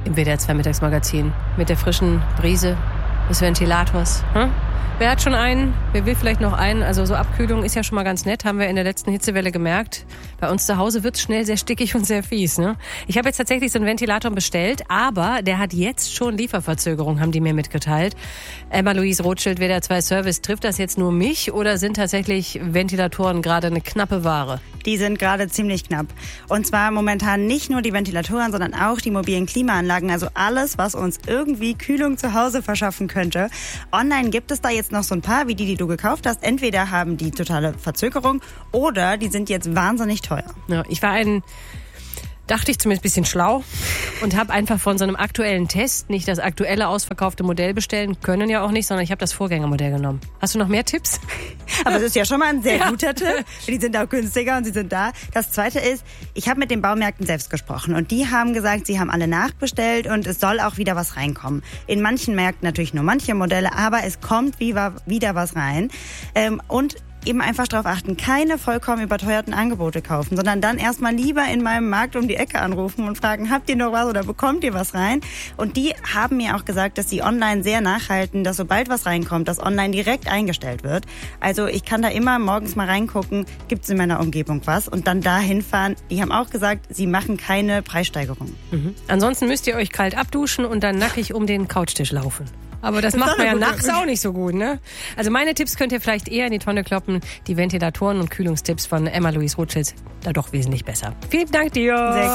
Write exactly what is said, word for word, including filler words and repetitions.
im W D R zwei Mittagsmagazin mit der frischen Brise des Ventilators. Hm? Wer hat schon einen? Wer will vielleicht noch einen? Also so Abkühlung ist ja schon mal ganz nett, haben wir in der letzten Hitzewelle gemerkt. Bei uns zu Hause wird's schnell sehr stickig und sehr fies. Ne? Ich habe jetzt tatsächlich so einen Ventilator bestellt, aber der hat jetzt schon Lieferverzögerung, haben die mir mitgeteilt. Emma-Louise Rothschild, W D R zwei Service, trifft das jetzt nur mich oder sind tatsächlich Ventilatoren gerade eine knappe Ware? Die sind gerade ziemlich knapp. Und zwar momentan nicht nur die Ventilatoren, sondern auch die mobilen Klimaanlagen, also alles, was uns irgendwie Kühlung zu Hause verschaffen könnte. Online gibt es da jetzt noch so ein paar, wie die, die du gekauft hast. Entweder haben die totale Verzögerung oder die sind jetzt wahnsinnig teuer. Ja, ich war ein, dachte ich zumindest ein bisschen schlau und habe einfach von so einem aktuellen Test nicht das aktuelle ausverkaufte Modell bestellen können, ja auch nicht, sondern ich habe das Vorgängermodell genommen. Hast du noch mehr Tipps? Aber das ist ja schon mal ein sehr ja. guter Tipp. Die sind auch günstiger und sie sind da. Das Zweite ist, ich habe mit den Baumärkten selbst gesprochen und die haben gesagt, sie haben alle nachbestellt und es soll auch wieder was reinkommen. In manchen Märkten natürlich nur manche Modelle, aber es kommt wieder was rein. Und eben einfach darauf achten, keine vollkommen überteuerten Angebote kaufen, sondern dann erstmal lieber in meinem Markt um die Ecke anrufen und fragen, habt ihr noch was oder bekommt ihr was rein? Und die haben mir auch gesagt, dass sie online sehr nachhalten, dass sobald was reinkommt, das online direkt eingestellt wird. Also ich kann da immer morgens mal reingucken, gibt es in meiner Umgebung was und dann da hinfahren. Die haben auch gesagt, sie machen keine Preissteigerung. Mhm. Ansonsten müsst ihr euch kalt abduschen und dann nackig um den Couchtisch laufen. Aber das, das macht man ja nachts auch nicht so gut, ne? Also meine Tipps könnt ihr vielleicht eher in die Tonne kloppen. Die Ventilatoren und Kühlungstipps von Emma-Louise Rothschild da doch wesentlich besser. Vielen Dank dir. Sehr